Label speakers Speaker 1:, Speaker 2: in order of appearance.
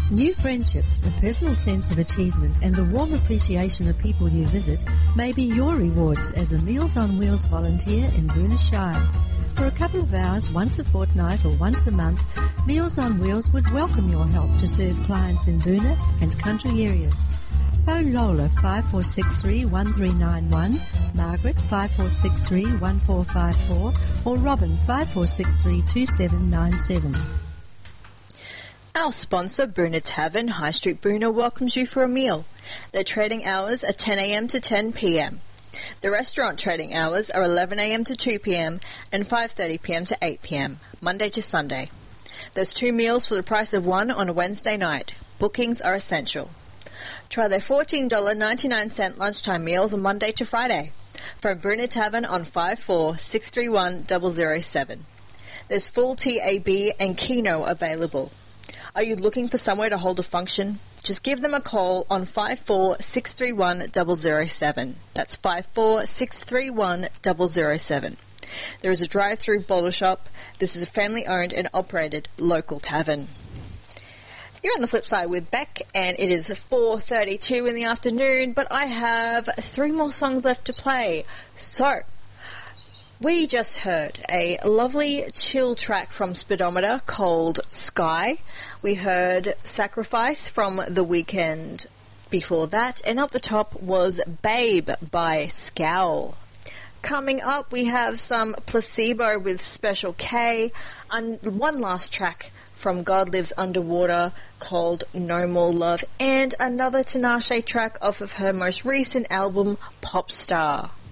Speaker 1: New friendships, a personal sense of achievement and the warm appreciation of people you visit may be your rewards as a Meals on Wheels volunteer in Boonah Shire. For a couple of hours once a fortnight or once a month, Meals on Wheels would welcome your help to serve clients in Boonah and country areas. Phone Lola 5463-1391, Margaret 5463-1454 or Robin 5463-2797.
Speaker 2: Our sponsor, Boonah Tavern, High Street Boonah, welcomes you for a meal. Their trading hours are 10 a.m. to 10 p.m. The restaurant trading hours are 11 a.m. to 2 p.m. and 5:30 p.m. to 8 p.m., Monday to Sunday. There's 2 meals for the price of one on a Wednesday night. Bookings are essential. Try their $14.99 lunchtime meals on Monday to Friday from Boonah Tavern on 54631007. There's full TAB and Keno available. Are you looking for somewhere to hold a function? Just give them a call on 54631007. That's 54631007. There is a drive-through bottle shop. This is a family-owned and operated local tavern. You're on the flip side with Beck, and it is 4:32 in the afternoon, but I have 3 more songs left to play. So, we just heard a lovely chill track from Speedometer called Sky. We heard Sacrifice from The Weeknd before that, and up the top was Babe by Scowl. Coming up, we have some Placebo with Special K, and one last track from God Lives Underwater called No More Love, and another Tinashe track off of her most recent album, Popstar.